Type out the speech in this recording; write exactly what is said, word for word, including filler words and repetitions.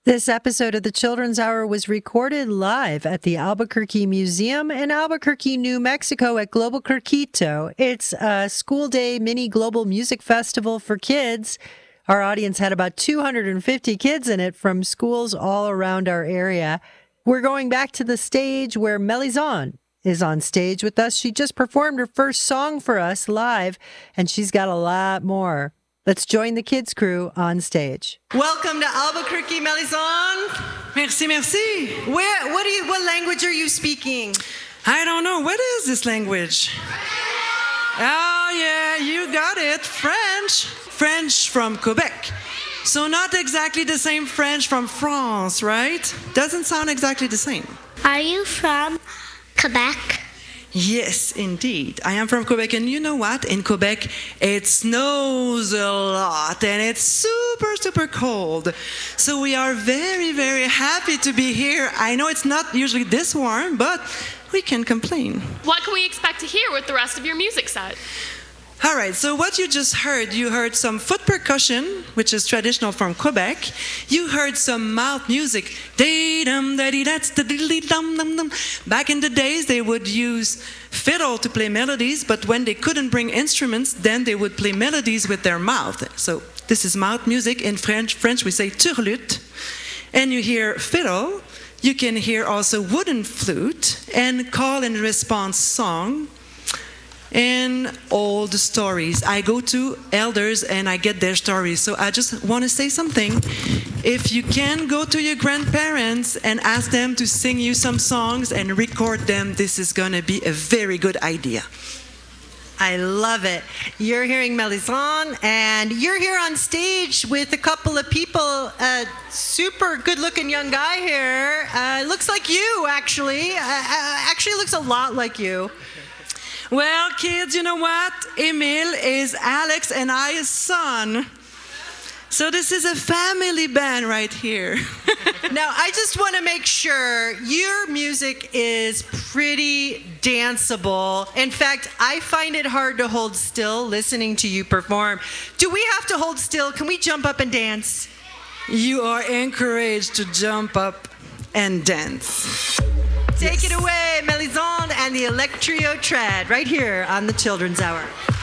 This episode of the Children's Hour was recorded live at the Albuquerque Museum in Albuquerque, New Mexico at Global Circuito. It's a school day mini global music festival for kids. Our audience had about two hundred fifty kids in it from schools all around our area. We're going back to the stage where Melisande is on stage with us. She just performed her first song for us live, and she's got a lot more. Let's join the kids' crew on stage. Welcome to Albuquerque, Melisande. Merci, merci. Where? What do you? What language are you speaking? I don't know. What is this language? Oh, yeah, you got it. French. French from Quebec. So not exactly the same French from France, right? Doesn't sound exactly the same. Are you from Quebec? Yes, indeed. I am from Quebec, and you know what? In Quebec, it snows a lot, and it's super, super cold. So we are very, very happy to be here. I know it's not usually this warm, but we can complain. What can we expect to hear with the rest of your music set? All right, so what you just heard, you heard some foot percussion, which is traditional from Quebec. You heard some mouth music. Back in the days, they would use fiddle to play melodies, but when they couldn't bring instruments, then they would play melodies with their mouth. So this is mouth music. In French, French we say turlute. And you hear fiddle. You can hear also wooden flute and call and response song. And all the stories. I go to elders and I get their stories. So I just want to say something. If you can go to your grandparents and ask them to sing you some songs and record them, this is going to be a very good idea. I love it. You're hearing Melisande, and you're here on stage with a couple of people. A super good-looking young guy here. Uh, looks like you, actually. Uh, actually looks a lot like you. Well, kids, you know what? Emil is Alex and I's son. So this is a family band right here. Now, I just want to make sure your music is pretty danceable. In fact, I find it hard to hold still listening to you perform. Do we have to hold still? Can we jump up and dance? You are encouraged to jump up and dance. Take yes. it away, Melisande and the Electrio Trad, right here on the Children's Hour.